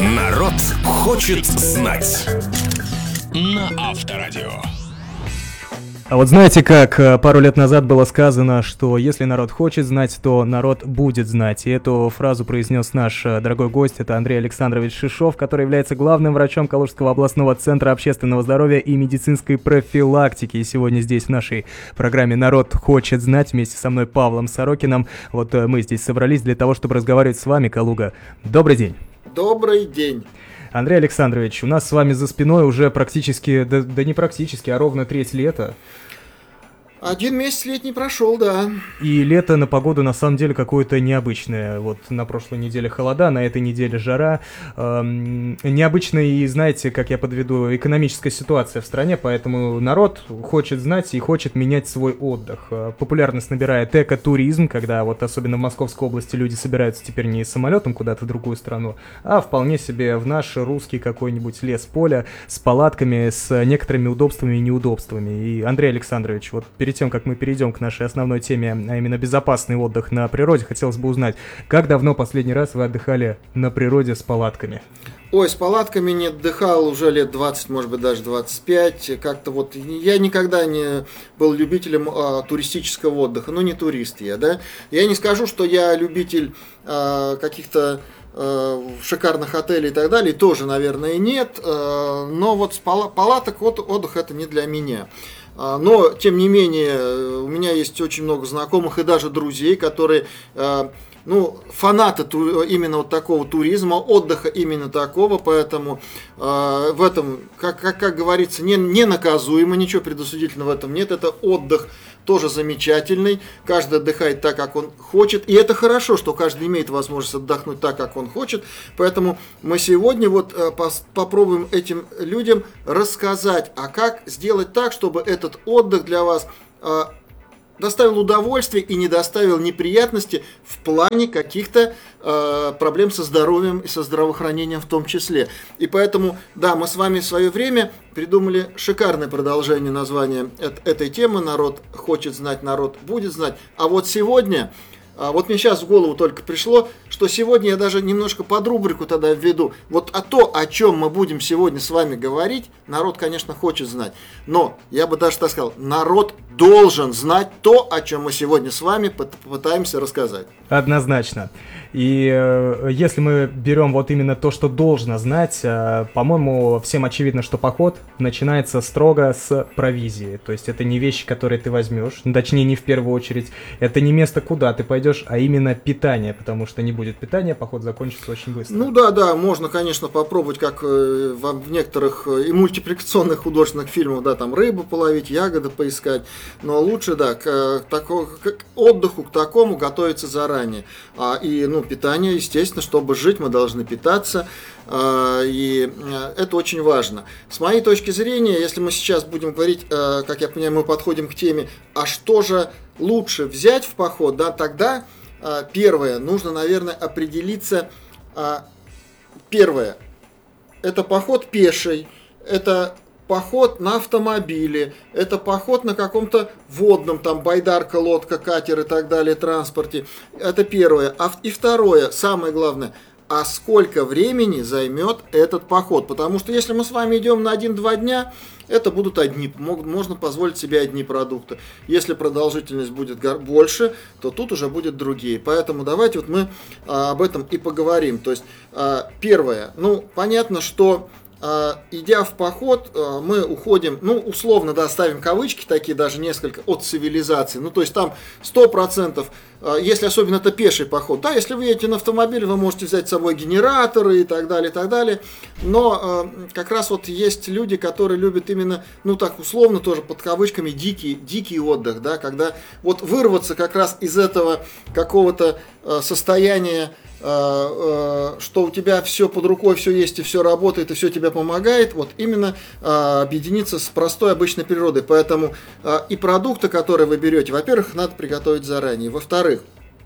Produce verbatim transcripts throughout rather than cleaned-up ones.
Народ хочет знать. На Авторадио. А вот знаете, как пару лет назад было сказано, что если народ хочет знать, то народ будет знать. И эту фразу произнес наш дорогой гость, это Андрей Александрович Шишов, который является главным врачом Калужского областного центра общественного здоровья и медицинской профилактики. И сегодня здесь в нашей программе «Народ хочет знать» вместе со мной Павлом Сорокиным. Вот мы здесь собрались для того, чтобы разговаривать с вами, Калуга. Добрый день. Добрый день. Андрей Александрович, у нас с вами за спиной уже практически, да, да не практически, а ровно треть лета. Один месяц летний прошел, да. И лето на погоду на самом деле какое-то необычное. Вот на прошлой неделе холода, на этой неделе жара. Эм, необычная и, знаете, как я подведу, экономическая ситуация в стране, поэтому народ хочет знать и хочет менять свой отдых. Популярность набирает экотуризм, когда вот особенно в Московской области люди собираются теперь не самолетом куда-то в другую страну, а вполне себе в наш русский какой-нибудь лес-поле с палатками, с некоторыми удобствами и неудобствами. И, Андрей Александрович, вот перед тем, как мы перейдем к нашей основной теме, а именно безопасный отдых на природе, хотелось бы узнать, как давно последний раз вы отдыхали на природе с палатками? Ой, с палатками не отдыхал уже лет двадцать, может быть, даже двадцать пять. Как-то вот я никогда не был любителем а, туристического отдыха, ну не турист я, да. Я не скажу, что я любитель а, каких-то шикарных отелей и так далее, тоже, наверное, нет, но вот с палаток отдых это не для меня. Но, тем не менее, у меня есть очень много знакомых и даже друзей, которые, ну, фанаты именно вот такого туризма, отдыха именно такого, поэтому в этом, как, как, как говорится, не, не наказуемо, ничего предосудительного в этом нет, это отдых тоже замечательный, каждый отдыхает так, как он хочет, и это хорошо, что каждый имеет возможность отдохнуть так, как он хочет, поэтому мы сегодня вот попробуем этим людям рассказать, а как сделать так, чтобы этот отдых для вас доставил удовольствие и не доставил неприятности в плане каких-то э, проблем со здоровьем и со здравоохранением в том числе. И поэтому, да, мы с вами в свое время придумали шикарное продолжение названия этой темы «Народ хочет знать, народ будет знать». А вот сегодня, а вот мне сейчас в голову только пришло, что сегодня я даже немножко под рубрику тогда введу. Вот а то, о чем мы будем сегодня с вами говорить, народ, конечно, хочет знать. Но я бы даже так сказал, народ должен знать то, о чем мы сегодня с вами попытаемся рассказать. Однозначно. И э, если мы берем вот именно то, что должно знать, э, по-моему, всем очевидно, что поход начинается строго с провизии. То есть это не вещи, которые ты возьмешь, точнее не в первую очередь. Это не место, куда ты пойдешь, а именно питание, потому что не будет питания, поход закончится очень быстро. Ну да, да, можно, конечно, попробовать, как э, в, в некоторых э, и мультипликационных художественных фильмах, да, там рыбу половить, ягоды поискать. Но лучше, да, к, к, тако, к отдыху, к такому готовиться заранее. А, и, ну, питание, естественно, чтобы жить, мы должны питаться, а, и а, это очень важно. С моей точки зрения, если мы сейчас будем говорить, а, как я понимаю, мы подходим к теме, а что же лучше взять в поход, да, тогда а, первое, нужно, наверное, определиться, а, первое, это поход пеший, это поход на автомобиле, это поход на каком-то водном, там, байдарка, лодка, катер и так далее, транспорте. Это первое. А, и второе, самое главное, а сколько времени займет этот поход? Потому что если мы с вами идем на один-два дня, это будут одни, можно позволить себе одни продукты. Если продолжительность будет больше, то тут уже будут другие. Поэтому давайте вот мы а, об этом и поговорим. То есть, а, первое, ну, понятно, что идя в поход, мы уходим, ну, условно, да, ставим кавычки такие, даже несколько, от цивилизации. Ну, то есть там сто процентов, если особенно это пеший поход, да, если вы едете на автомобиле, вы можете взять с собой генераторы и так далее, и так далее. Но как раз вот есть люди, которые любят именно, ну, так условно, тоже под кавычками, дикий, дикий отдых, да, когда вот вырваться как раз из этого какого-то состояния, что у тебя все под рукой, все есть и все работает, и все тебе помогает, вот именно объединиться с простой обычной природой. Поэтому и продукты, которые вы берете, во-первых, надо приготовить заранее. Во-вторых,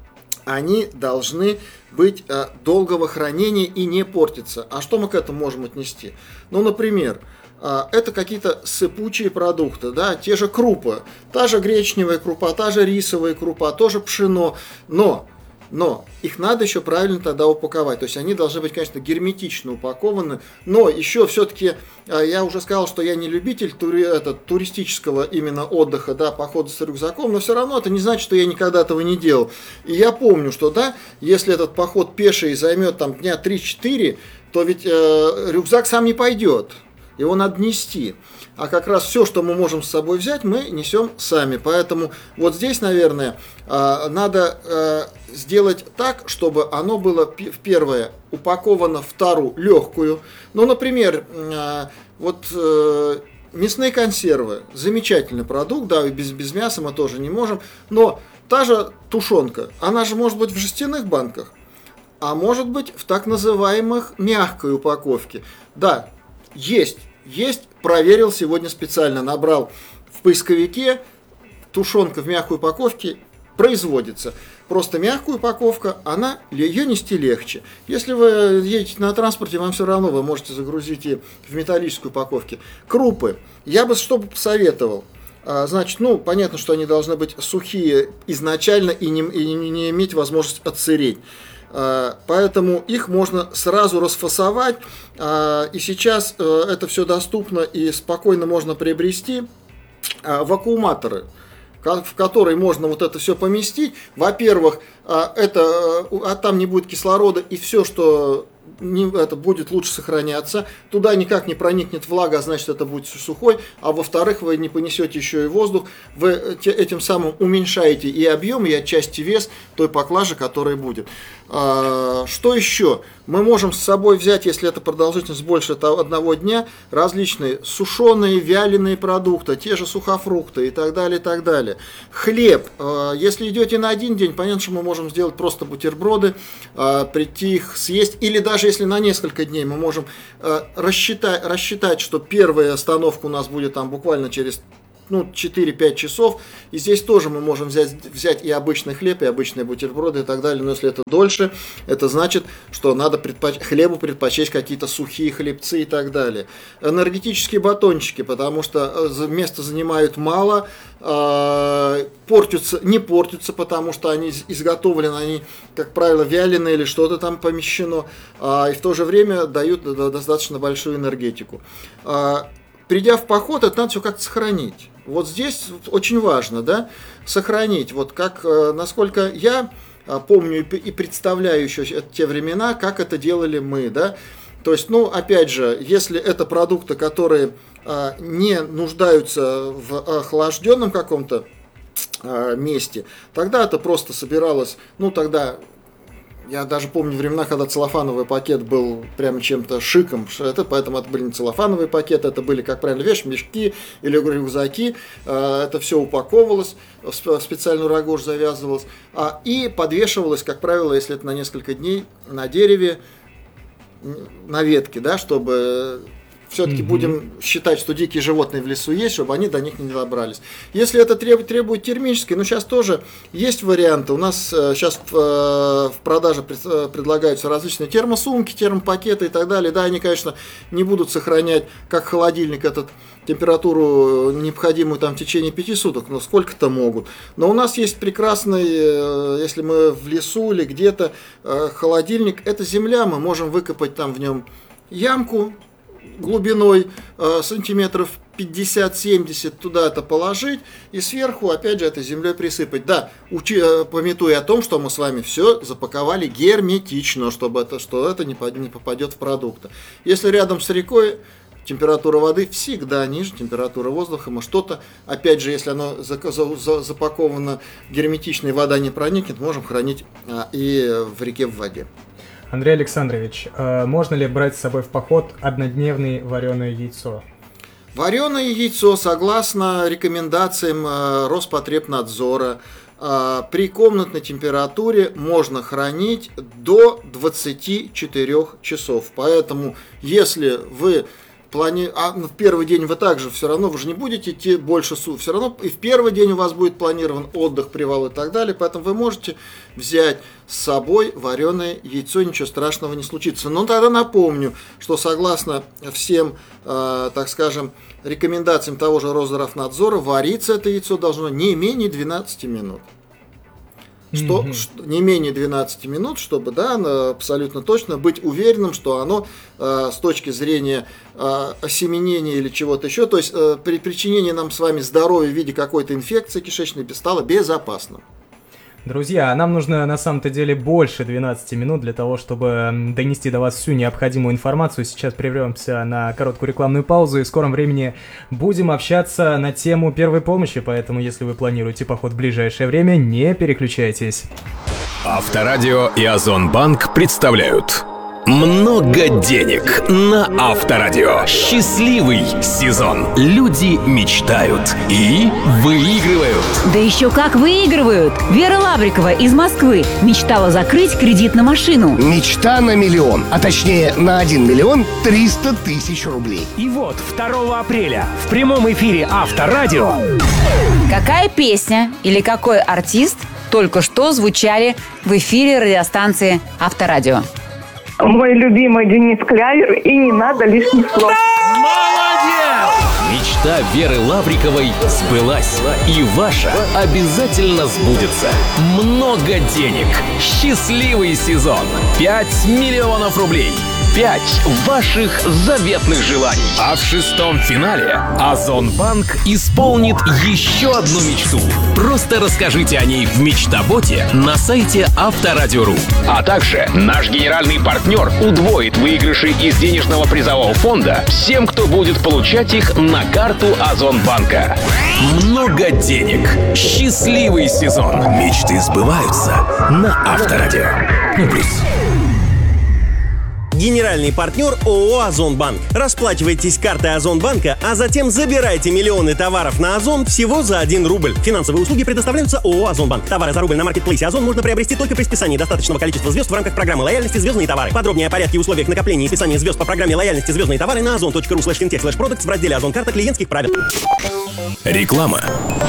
они должны быть долгого хранения и не портиться. А что мы к этому можем отнести? Ну, например, это какие-то сыпучие продукты, да, те же крупы, та же гречневая крупа, та же рисовая крупа, тоже пшено, но Но их надо еще правильно тогда упаковать. То есть они должны быть, конечно, герметично упакованы. Но еще все-таки, я уже сказал, что я не любитель тури, это, туристического именно отдыха, да, похода с рюкзаком, но все равно это не значит, что я никогда этого не делал. И я помню, что да, если этот поход пеший займет там дня три-четыре, то ведь э, рюкзак сам не пойдет. Его надо нести. А как раз все, что мы можем с собой взять, мы несем сами. Поэтому вот здесь, наверное, надо сделать так, чтобы оно было, в первое, упаковано в тару легкую. Ну, например, вот мясные консервы. Замечательный продукт, да, без, без мяса мы тоже не можем. Но та же тушенка, она же может быть в жестяных банках, а может быть в так называемых мягкой упаковке. Да, есть. Есть, проверил сегодня специально, набрал в поисковике, тушенка в мягкой упаковке производится. Просто мягкая упаковка, она, ее нести легче. Если вы едете на транспорте, вам все равно вы можете загрузить и в металлической упаковке. Крупы. Я бы что бы посоветовал. Значит, ну, понятно, что они должны быть сухие изначально и не, и не иметь возможность отсыреть. Поэтому их можно сразу расфасовать, и сейчас это все доступно и спокойно можно приобрести. Вакууматоры, в которые можно вот это все поместить. Во-первых, это, а там не будет кислорода, и все, что не, это будет лучше сохраняться. Туда никак не проникнет влага, а значит это будет сухой. А во-вторых, вы не понесете еще и воздух. Вы этим самым уменьшаете и объем, и отчасти вес той поклажи, которая будет. А, что еще? Мы можем с собой взять, если это продолжительность больше одного дня, различные сушеные, вяленые продукты, те же сухофрукты и так далее, и так далее. Хлеб. А, если идете на один день, понятно, что мы можем сделать просто бутерброды, а, прийти их съесть, или даже если на несколько дней мы можем э, рассчитать, рассчитать, что первая остановка у нас будет там буквально через ну, четыре-пять часов, и здесь тоже мы можем взять, взять и обычный хлеб, и обычные бутерброды и так далее, но если это дольше, это значит, что надо предпоч... хлебу предпочесть какие-то сухие хлебцы и так далее. Энергетические батончики, потому что места занимают мало, э, портятся, не портятся, потому что они изготовлены, они, как правило, вяленые или что-то там помещено, э, и в то же время дают достаточно большую энергетику. Э, Придя в поход, это надо все как-то сохранить. Вот здесь очень важно, да, сохранить. Вот как, насколько я помню и представляю еще те времена, как это делали мы, да. То есть, ну, опять же, если это продукты, которые не нуждаются в охлажденном каком-то месте, тогда это просто собиралось, ну, тогда... Я даже помню времена, когда целлофановый пакет был прям чем-то шиком, это, поэтому это были не целлофановые пакеты, это были, как правильно, вещмешки или рюкзаки, это все упаковывалось, в специальную рогожь завязывалось, и подвешивалось, как правило, если это на несколько дней, на дереве, на ветке, да, чтобы... Все-таки mm-hmm. будем считать, что дикие животные в лесу есть, чтобы они до них не добрались. Если это требует, требует термической, ну сейчас тоже есть варианты. У нас сейчас в, в продаже предлагаются различные термосумки, термопакеты и так далее. Да, они, конечно, не будут сохранять, как холодильник, этот, температуру необходимую там в течение пяти суток, но сколько-то могут. Но у нас есть прекрасный, если мы в лесу или где-то, холодильник, это земля, мы можем выкопать там в нем ямку, глубиной э, сантиметров пятьдесят-семьдесят, туда это положить и сверху опять же этой землей присыпать. Да, учи, э, памятуя о том, что мы с вами все запаковали герметично, чтобы это, что это не, не попадет в продукты. Если рядом с рекой, температура воды всегда ниже температуры воздуха, мы что-то, опять же, если оно за, за, за, запаковано герметично и вода не проникнет, можем хранить э, и в реке в воде. Андрей Александрович, можно ли брать с собой в поход однодневное вареное яйцо? Вареное яйцо, согласно рекомендациям Роспотребнадзора, при комнатной температуре можно хранить до двадцати четырёх часов. Поэтому, если вы плани... а в первый день вы также все равно, вы же не будете идти больше суток, все равно и в первый день у вас будет планирован отдых, привал и так далее, поэтому вы можете взять с собой вареное яйцо, ничего страшного не случится. Но тогда напомню, что согласно всем, э, так скажем, рекомендациям того же Росздравнадзора, вариться это яйцо должно не менее двенадцати минут. что, Mm-hmm. что не менее двенадцати минут, чтобы, да, абсолютно точно быть уверенным, что оно э, с точки зрения э, осеменения или чего-то еще, то есть э, при причинении нам с вами здоровья в виде какой-то инфекции кишечной стало безопасным. Друзья, нам нужно на самом-то деле больше двенадцати минут для того, чтобы донести до вас всю необходимую информацию. Сейчас прервемся на короткую рекламную паузу и в скором времени будем общаться на тему первой помощи, поэтому если вы планируете поход в ближайшее время, не переключайтесь. Авторадио и Озонбанк представляют «Много денег» на Авторадио. Счастливый сезон. Люди мечтают и выигрывают. Да еще как выигрывают! Вера Лаврикова из Москвы мечтала закрыть кредит на машину. Мечта на миллион, а точнее на один миллион триста тысяч рублей. И вот второго апреля в прямом эфире Авторадио. Какая песня или какой артист только что звучали в эфире радиостанции Авторадио? Мой любимый Денис Клявер, и не надо лишних слов. Молодец! Мечта Веры Лавриковой сбылась. И ваша обязательно сбудется. Много денег. Счастливый сезон. пять миллионов рублей. Пять ваших заветных желаний. А в шестом финале Озонбанк исполнит еще одну мечту. Просто расскажите о ней в Мечтаботе на сайте Авторадио точка ру. А также наш генеральный партнер удвоит выигрыши из денежного призового фонда всем, кто будет получать их на карту Озонбанка. Много денег. Счастливый сезон. Мечты сбываются на Авторадио. Ну, плюс. Генеральный партнер ООО «Озонбанк». Расплачивайтесь картой Озонбанка, а затем забирайте миллионы товаров на Озон всего за один рубль. Финансовые услуги предоставляются ООО «Озонбанк». Товары за рубль на маркетплейсе Озон можно приобрести только при списании достаточного количества звезд в рамках программы лояльности «Звездные товары». Подробнее о порядке и условиях накопления и списания звезд по программе лояльности «Звездные товары» на озон точка ру слэш финтех слэш продактс в разделе «Озон карта клиентских правил». Реклама.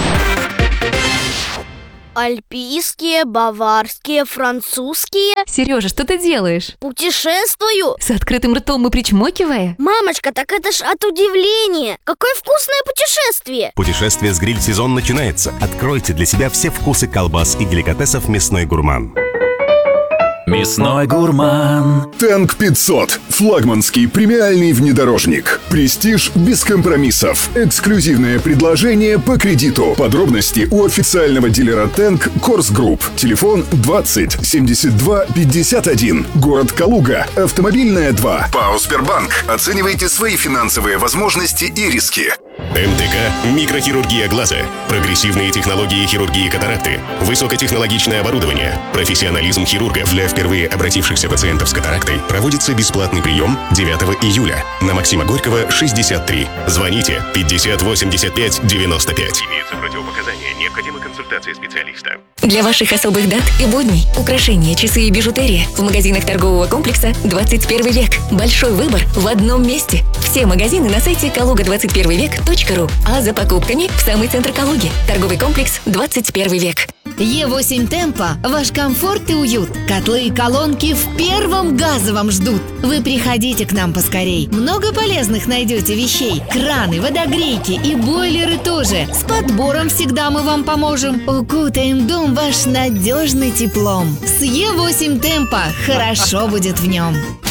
Альпийские, баварские, французские. Сережа, что ты делаешь? Путешествую. С открытым ртом и причмокивая? Мамочка, так это ж от удивления. Какое вкусное путешествие. Путешествие с гриль-сезон начинается. Откройте для себя все вкусы колбас и деликатесов «Мясной гурман». Мясной гурман. Тэнк пятьсот. Флагманский премиальный внедорожник. Престиж без компромиссов. Эксклюзивное предложение по кредиту. Подробности у официального дилера Тэнк Корс Групп. Телефон двадцать семьдесят два пятьдесят один. Город Калуга. Автомобильная два. ПАО Сбербанк. Оценивайте свои финансовые возможности и риски. МТК – микрохирургия глаза, прогрессивные технологии хирургии катаракты, высокотехнологичное оборудование, профессионализм хирургов. Для впервые обратившихся пациентов с катарактой проводится бесплатный прием девятого июля на Максима Горького, шестьдесят три. Звоните пятьдесят восемьдесят пять девяносто пять. Имеются противопоказания, необходима консультация специалиста. Для ваших особых дат и будней украшения, часы и бижутерия в магазинах торгового комплекса «двадцать первый век». Большой выбор в одном месте. Все магазины на сайте калуга двадцать первый век точка ру, а за покупками в самый центр Калуги. Торговый комплекс «двадцать первый век». Е восемь Темпо – ваш комфорт и уют. Котлы и колонки в первом газовом ждут. Вы приходите к нам поскорей. Много полезных найдете вещей. Краны, водогрейки и бойлеры тоже. С подбором всегда мы вам поможем. Укутаем дом ваш надежный теплом. С Е восемь Темпо хорошо будет в нем.